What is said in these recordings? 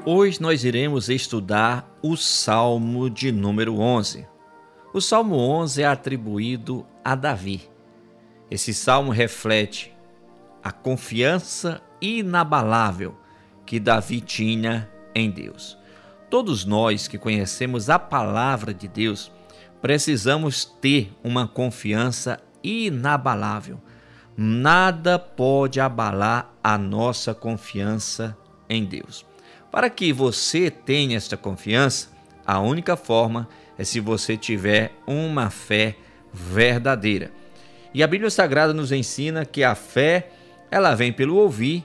Hoje nós iremos estudar o Salmo de número 11. O Salmo 11 é atribuído a Davi. Esse salmo reflete a confiança inabalável que Davi tinha em Deus. Todos nós que conhecemos a palavra de Deus precisamos ter uma confiança inabalável. Nada pode abalar a nossa confiança em Deus. Para que você tenha esta confiança, a única forma é se você tiver uma fé verdadeira. E a Bíblia Sagrada nos ensina que a fé, ela vem pelo ouvir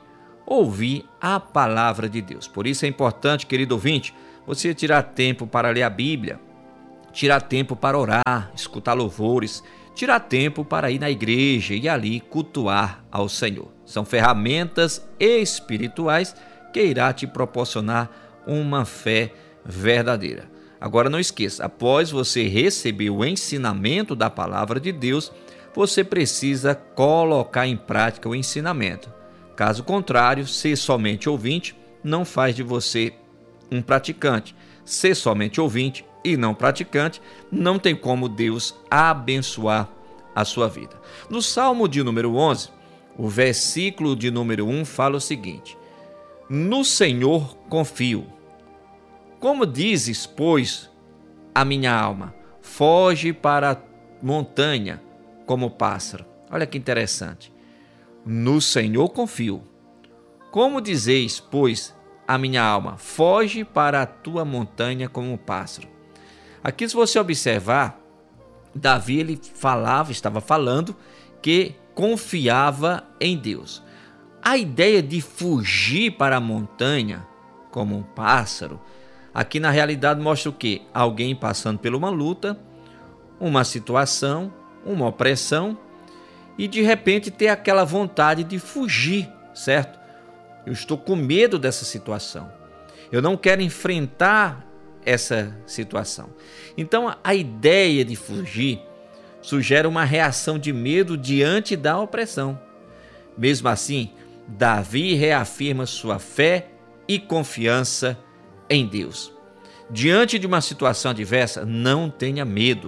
a palavra de Deus. Por isso é importante, querido ouvinte, você tirar tempo para ler a Bíblia, tirar tempo para orar, escutar louvores, tirar tempo para ir na igreja e ali cultuar ao Senhor. São ferramentas espirituais que irá te proporcionar uma fé verdadeira. Agora não esqueça, após você receber o ensinamento da palavra de Deus, você precisa colocar em prática o ensinamento. Caso contrário, ser somente ouvinte não faz de você um praticante. Ser somente ouvinte e não praticante, não tem como Deus abençoar a sua vida. No Salmo de número 11, o versículo de número 1 fala o seguinte: no Senhor confio. Como dizes, pois, a minha alma, foge para a montanha como pássaro. Olha que interessante. No Senhor confio. Como dizeis, pois, a minha alma, foge para a tua montanha como um pássaro. Aqui, se você observar, Davi estava falando que confiava em Deus. A ideia de fugir para a montanha como um pássaro, aqui na realidade mostra o quê? Alguém passando por uma luta, uma situação, uma opressão e de repente ter aquela vontade de fugir, certo? Eu estou com medo dessa situação. Eu não quero enfrentar essa situação. Então a ideia de fugir sugere uma reação de medo diante da opressão. Mesmo assim, Davi reafirma sua fé e confiança em Deus. Diante de uma situação adversa, não tenha medo.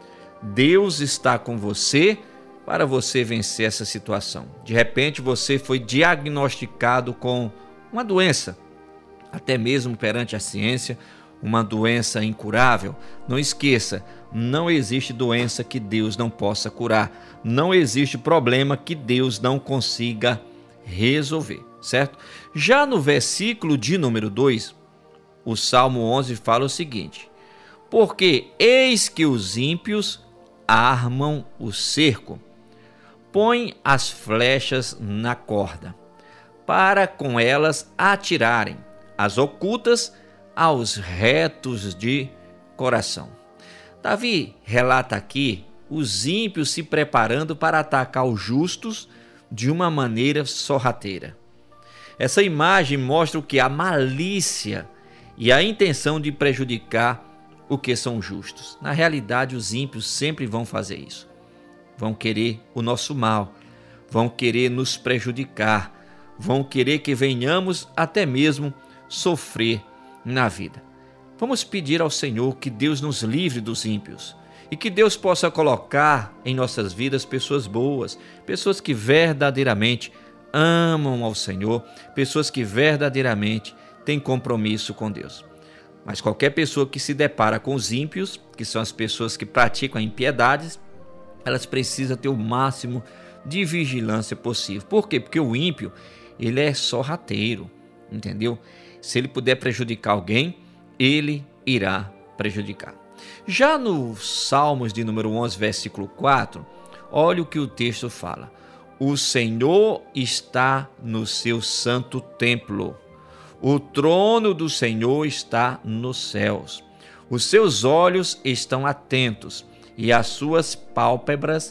Deus está com você para você vencer essa situação. De repente, você foi diagnosticado com uma doença, até mesmo perante a ciência, uma doença incurável. Não esqueça, não existe doença que Deus não possa curar. Não existe problema que Deus não consiga resolver, certo? Já no versículo de número 2, o Salmo 11 fala o seguinte: porque eis que os ímpios armam o cerco, põem as flechas na corda, para com elas atirarem as ocultas aos retos de coração. Davi relata aqui os ímpios se preparando para atacar os justos de uma maneira sorrateira. Essa imagem mostra o que? A malícia e a intenção de prejudicar o que são justos. Na realidade, os ímpios sempre vão fazer isso. Vão querer o nosso mal, vão querer nos prejudicar, vão querer que venhamos até mesmo sofrer na vida. Vamos pedir ao Senhor que Deus nos livre dos ímpios e que Deus possa colocar em nossas vidas pessoas boas, pessoas que verdadeiramente amam ao Senhor, pessoas que verdadeiramente têm compromisso com Deus. Mas qualquer pessoa que se depara com os ímpios, que são as pessoas que praticam impiedades, elas precisam ter o máximo de vigilância possível. Por quê? Porque o ímpio, ele é sorrateiro, entendeu? Se ele puder prejudicar alguém, ele irá prejudicar. Já no Salmos de número 11, versículo 4, olha o que o texto fala: o Senhor está no seu santo templo, o trono do Senhor está nos céus, os seus olhos estão atentos e as suas pálpebras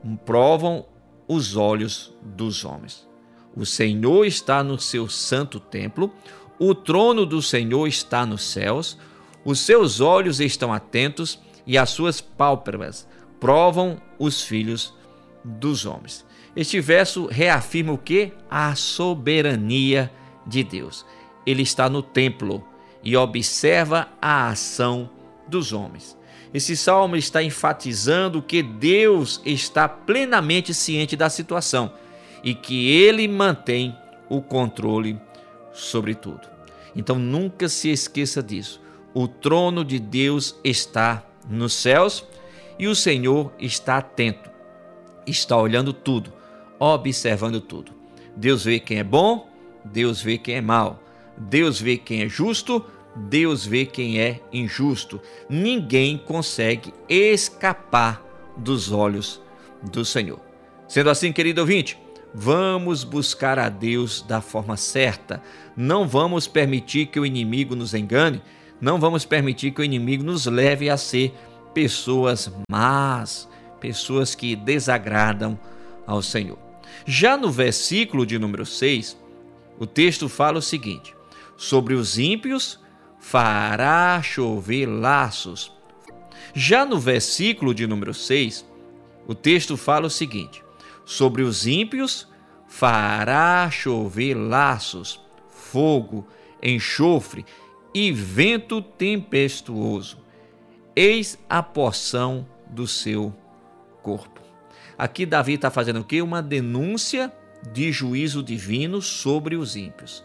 provam os olhos dos homens. O Senhor está no seu santo templo, o trono do Senhor está nos céus, os seus olhos estão atentos e as suas pálpebras provam os filhos dos homens. Este verso reafirma o quê? A soberania de Deus. ele está no templo e observa a ação dos homens. Esse salmo está enfatizando que Deus está plenamente ciente da situação e que ele mantém o controle sobre tudo. Então nunca se esqueça disso. O trono de Deus está nos céus e o Senhor está atento, está olhando tudo, observando tudo. Deus vê quem é bom, Deus vê quem é mau, Deus vê quem é justo, Deus vê quem é injusto. Ninguém consegue escapar dos olhos do Senhor. Sendo assim, querido ouvinte, vamos buscar a Deus da forma certa. Não vamos permitir que o inimigo nos engane. Não vamos permitir que o inimigo nos leve a ser pessoas más, pessoas que desagradam ao Senhor. Já no versículo de número 6, o texto fala o seguinte: sobre os ímpios fará chover laços. Já no versículo de número 6, o texto fala o seguinte: sobre os ímpios fará chover laços, fogo, enxofre e vento tempestuoso. Eis a porção do seu corpo. Aqui Davi está fazendo o quê? Uma denúncia de juízo divino sobre os ímpios.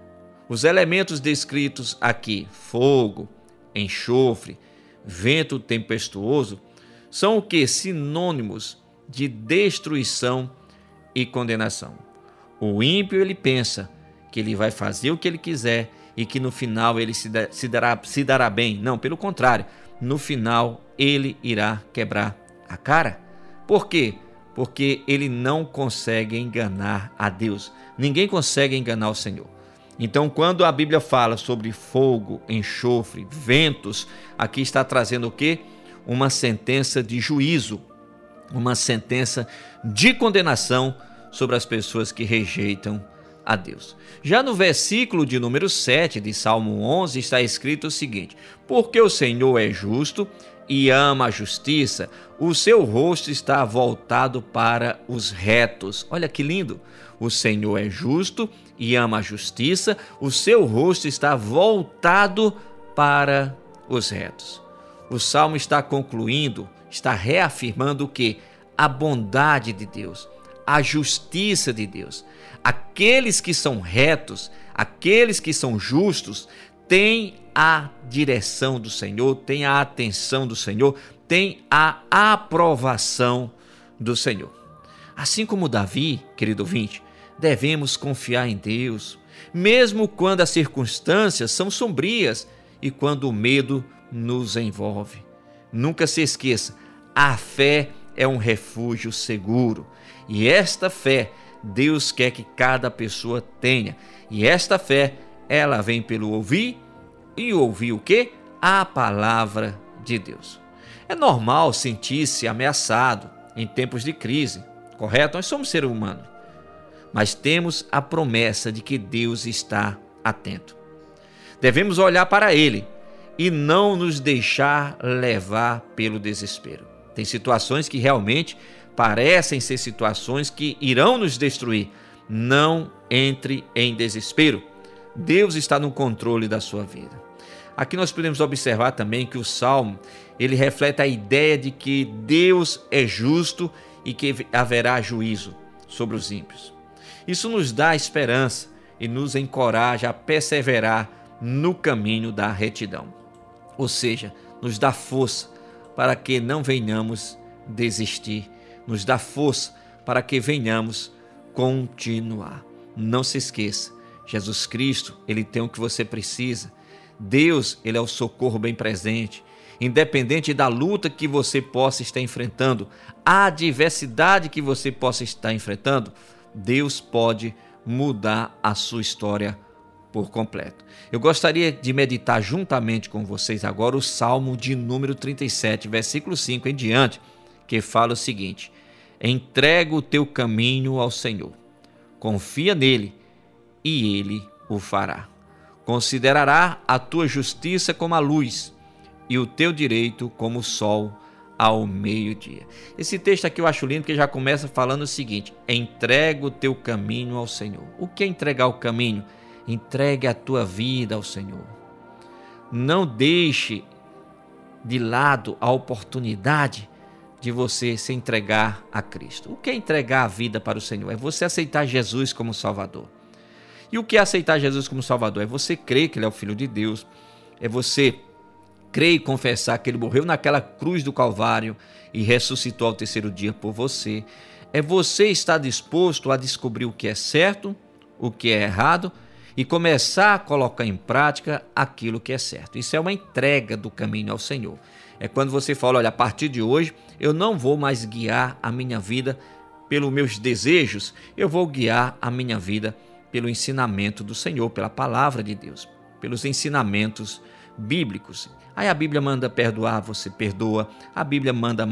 Os elementos descritos aqui, fogo, enxofre, vento tempestuoso, são o que? Sinônimos de destruição e condenação. O ímpio, ele pensa que ele vai fazer o que ele quiser e que no final ele se dará bem. Não, pelo contrário, no final ele irá quebrar a cara. Por quê? Porque ele não consegue enganar a Deus. Ninguém consegue enganar o Senhor. Então, quando a Bíblia fala sobre fogo, enxofre, ventos, aqui está trazendo o quê? Uma sentença de juízo, uma sentença de condenação sobre as pessoas que rejeitam a Deus. Já no versículo de número 7 de Salmo 11 está escrito o seguinte: porque o Senhor é justo e ama a justiça, o seu rosto está voltado para os retos. Olha que lindo! O Senhor é justo e ama a justiça, o seu rosto está voltado para os retos. O Salmo está concluindo, está reafirmando o quê? A bondade de Deus, a justiça de Deus. Aqueles que são retos, aqueles que são justos, têm a direção do Senhor, têm a atenção do Senhor, têm a aprovação do Senhor. Assim como Davi, querido ouvinte, devemos confiar em Deus, mesmo quando as circunstâncias são sombrias e quando o medo nos envolve. Nunca se esqueça, a fé é um refúgio seguro e esta fé Deus quer que cada pessoa tenha. E esta fé, ela vem pelo ouvir e ouvir o quê? A palavra de Deus. É normal sentir-se ameaçado em tempos de crise, correto? Nós somos seres humanos. Mas temos a promessa de que Deus está atento. Devemos olhar para Ele e não nos deixar levar pelo desespero. Tem situações que realmente parecem ser situações que irão nos destruir. Não entre em desespero. Deus está no controle da sua vida. Aqui nós podemos observar também que o Salmo, ele reflete a ideia de que Deus é justo e que haverá juízo sobre os ímpios. Isso nos dá esperança e nos encoraja a perseverar no caminho da retidão. Ou seja, nos dá força para que não venhamos desistir. Nos dá força para que venhamos continuar. Não se esqueça, Jesus Cristo, Ele tem o que você precisa. Deus, Ele é o socorro bem presente. Independente da luta que você possa estar enfrentando, a adversidade que você possa estar enfrentando, Deus pode mudar a sua história por completo. Eu gostaria de meditar juntamente com vocês agora o Salmo de número 37, versículo 5 em diante, que fala o seguinte: entrega o teu caminho ao Senhor, confia nele e ele o fará. Considerará a tua justiça como a luz e o teu direito como o sol ao meio-dia. Esse texto aqui eu acho lindo, porque já começa falando o seguinte: entrega o teu caminho ao Senhor. O que é entregar o caminho? Entregue a tua vida ao Senhor. Não deixe de lado a oportunidade de você se entregar a Cristo. O que é entregar a vida para o Senhor? É você aceitar Jesus como Salvador. E o que é aceitar Jesus como Salvador? É você crer que Ele é o Filho de Deus. É você crer e confessar que Ele morreu naquela cruz do Calvário e ressuscitou ao terceiro dia por você. É você estar disposto a descobrir o que é certo, o que é errado e começar a colocar em prática aquilo que é certo. Isso é uma entrega do caminho ao Senhor. É quando você fala, olha, a partir de hoje eu não vou mais guiar a minha vida pelos meus desejos, eu vou guiar a minha vida pelo ensinamento do Senhor, pela palavra de Deus, pelos ensinamentos bíblicos. Aí a Bíblia manda perdoar, você perdoa. A Bíblia manda